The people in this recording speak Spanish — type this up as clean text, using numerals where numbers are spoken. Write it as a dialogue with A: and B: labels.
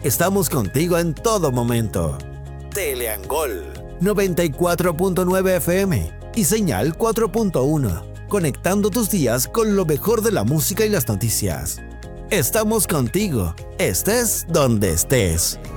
A: Estamos contigo en todo momento. Teleangol 94.9 FM y señal 4.1, conectando tus días con lo mejor de la música y las noticias. Estamos contigo, estés donde estés.